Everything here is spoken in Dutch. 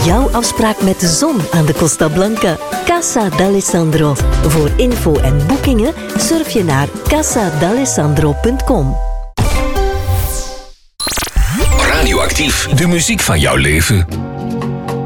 jouw afspraak met de zon aan de Costa Blanca. Casa d'Alessandro. Voor info en boekingen surf je naar casadalessandro.com. Radioactief, de muziek van jouw leven.